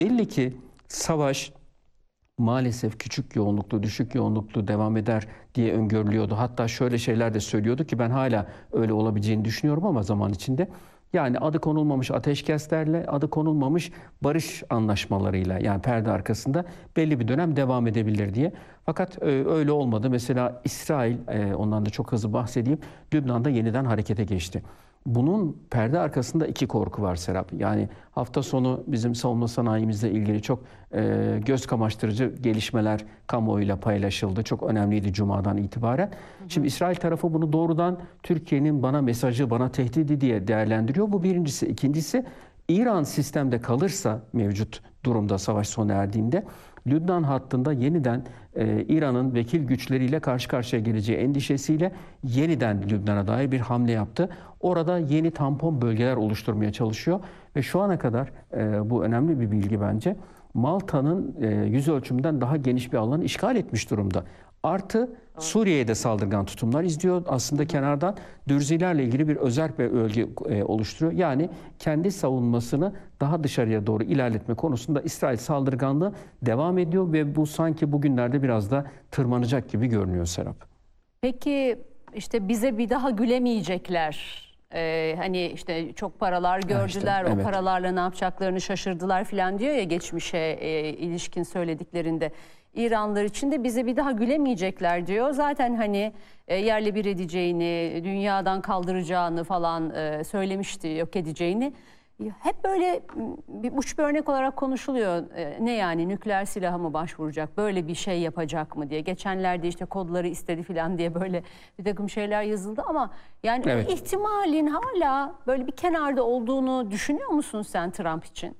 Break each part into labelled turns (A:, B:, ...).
A: Belli ki savaş maalesef küçük yoğunluklu, düşük yoğunluklu devam eder diye öngörülüyordu. Hatta şöyle şeyler de söylüyordu ki ben hala öyle olabileceğini düşünüyorum ama zaman içinde. Yani adı konulmamış ateşkeslerle, adı konulmamış barış anlaşmalarıyla, yani perde arkasında belli bir dönem devam edebilir diye. Fakat öyle olmadı. Mesela İsrail, ondan da çok hızlı bahsedeyim, Lübnan'da yeniden harekete geçti. Bunun perde arkasında iki korku var Serap. Yani hafta sonu bizim savunma sanayimizle ilgili çok göz kamaştırıcı gelişmeler kamuoyuyla paylaşıldı. Çok önemliydi Cuma'dan itibaren. Şimdi İsrail tarafı bunu doğrudan Türkiye'nin bana mesajı, bana tehdidi diye değerlendiriyor. Bu birincisi. İkincisi, İran sistemde kalırsa mevcut durumda savaş sona erdiğinde Lübnan hattında yeniden İran'ın vekil güçleriyle karşı karşıya geleceği endişesiyle yeniden Lübnan'a dair bir hamle yaptı. Orada yeni tampon bölgeler oluşturmaya çalışıyor ve şu ana kadar bu önemli bir bilgi bence. Malta'nın yüz ölçümünden daha geniş bir alanı işgal etmiş durumda. Artı Suriye'ye de saldırgan tutumlar izliyor. Aslında kenardan Dürzilerle ilgili bir özerk bir bölge oluşturuyor. Yani kendi savunmasını daha dışarıya doğru ilerletme konusunda İsrail saldırganlığı devam ediyor ve bu sanki bugünlerde biraz da tırmanacak gibi görünüyor Serap.
B: Peki işte bize bir daha gülemeyecekler. Hani işte çok paralar gördüler,
A: işte, evet.
B: O paralarla ne yapacaklarını şaşırdılar falan diyor ya geçmişe ilişkin söylediklerinde. İranlılar için de bize bir daha gülemeyecekler diyor. Zaten hani yerle bir edeceğini, dünyadan kaldıracağını falan söylemişti, yok edeceğini. Hep böyle bir uç bir örnek olarak konuşuluyor. Ne yani, nükleer silaha mı başvuracak, böyle bir şey yapacak mı diye. Geçenlerde işte kodları istedi falan diye böyle bir takım şeyler yazıldı ama yani
A: Evet.
B: o ihtimalin hala böyle bir kenarda olduğunu düşünüyor musun sen Trump için?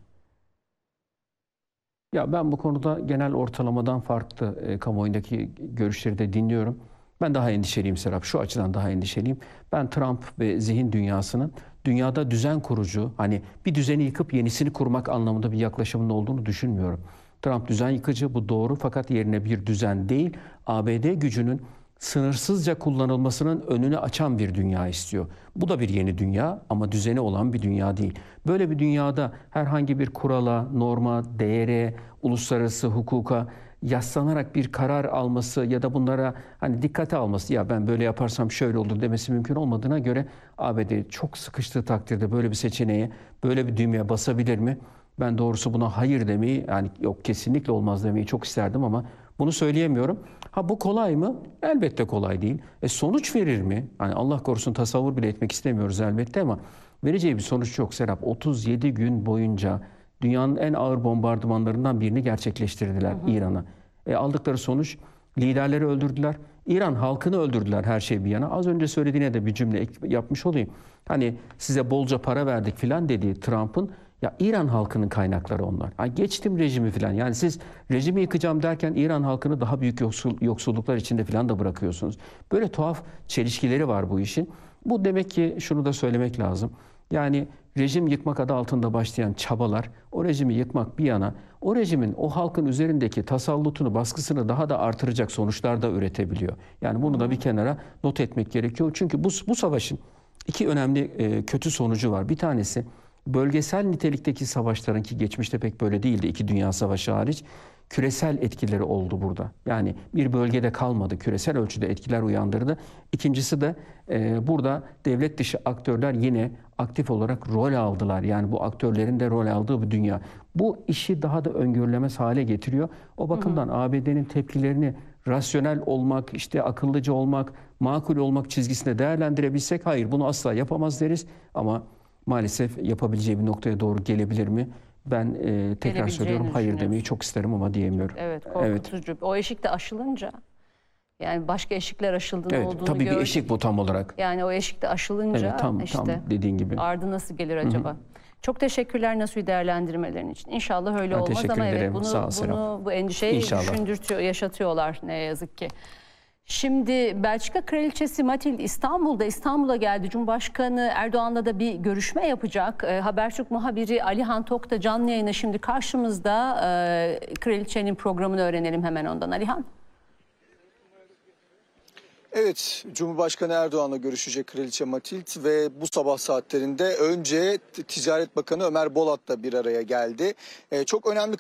A: Ya ben bu konuda genel ortalamadan farklı kamuoyundaki görüşleri de dinliyorum. Ben daha endişeliyim Serap. Şu açıdan daha endişeliyim. Ben Trump ve zihin dünyasının dünyada düzen kurucu, hani bir düzeni yıkıp yenisini kurmak anlamında bir yaklaşımın olduğunu düşünmüyorum. Trump düzen yıkıcı, bu doğru, fakat yerine bir düzen değil, ABD gücünün sınırsızca kullanılmasının önünü açan bir dünya istiyor. Bu da bir yeni dünya ama düzeni olan bir dünya değil. Böyle bir dünyada herhangi bir kurala, norma, değere, uluslararası hukuka yaslanarak bir karar alması ya da bunlara hani dikkate alması, ya ben böyle yaparsam şöyle olur demesi mümkün olmadığına göre ABD çok sıkıştığı takdirde böyle bir seçeneğe, böyle bir düğmeye basabilir mi? Ben doğrusu buna hayır demeyi, yani yok kesinlikle olmaz demeyi çok isterdim ama bunu söyleyemiyorum. Ha, bu kolay mı? Elbette kolay değil. Sonuç verir mi? Hani Allah korusun, tasavvur bile etmek istemiyoruz elbette ama vereceği bir sonuç yok Serap. 37 gün boyunca dünyanın en ağır bombardımanlarından birini gerçekleştirdiler İran'a. Aldıkları sonuç, liderleri öldürdüler. İran halkını öldürdüler, her şey bir yana. Az önce söylediğine de bir cümle yapmış olayım. Hani size bolca para verdik filan dediği Trump'ın, ya İran halkının kaynakları onlar. Ay geçtim rejimi filan. Yani siz rejimi yıkacağım derken İran halkını daha büyük yoksulluklar içinde filan da bırakıyorsunuz. Böyle tuhaf çelişkileri var bu işin. Bu demek ki şunu da söylemek lazım. Yani rejim yıkmak adı altında başlayan çabalar, o rejimi yıkmak bir yana, o rejimin o halkın üzerindeki tasallutunu, baskısını daha da artıracak sonuçlar da üretebiliyor. Yani bunu da bir kenara not etmek gerekiyor. Çünkü bu savaşın iki önemli kötü sonucu var. Bir tanesi, bölgesel nitelikteki savaşların, ki geçmişte pek böyle değildi, iki dünya savaşı hariç, küresel etkileri oldu burada. Yani bir bölgede kalmadı, küresel ölçüde etkiler uyandırdı. İkincisi de burada devlet dışı aktörler yine aktif olarak rol aldılar. Yani bu aktörlerin de rol aldığı bir dünya. Bu işi daha da öngörülemez hale getiriyor. O bakımdan ABD'nin tepkilerini rasyonel olmak, işte akıllıca olmak, makul olmak çizgisinde değerlendirebilsek, hayır bunu asla yapamaz deriz ama maalesef yapabileceği bir noktaya doğru gelebilir mi? Ben tekrar söylüyorum, hayır demeyi çok isterim ama diyemiyorum.
B: Evet, korkutucu. Evet. O eşik de aşılınca, yani başka eşikler aşıldığını
A: evet,
B: olduğunu
A: tabii
B: gördük.
A: bir eşik bu tam olarak.
B: Yani o eşik de aşılınca
A: evet, tam dediğin gibi.
B: Ardı nasıl gelir acaba? Çok teşekkürler Nasuhi değerlendirmelerin için. İnşallah öyle olmaz ama evet, bu endişeyi düşündürtüyor, yaşatıyorlar ne yazık ki. Şimdi Belçika Kraliçesi Matilde İstanbul'a geldi. Cumhurbaşkanı Erdoğan'la da bir görüşme yapacak. Habertürk muhabiri Alihan Tok da canlı yayına şimdi karşımızda. Kraliçenin programını öğrenelim hemen ondan. Alihan.
C: Evet, Cumhurbaşkanı Erdoğan'la görüşecek Kraliçe Matilde ve bu sabah saatlerinde önce Ticaret Bakanı Ömer Bolat'la bir araya geldi. Çok önemli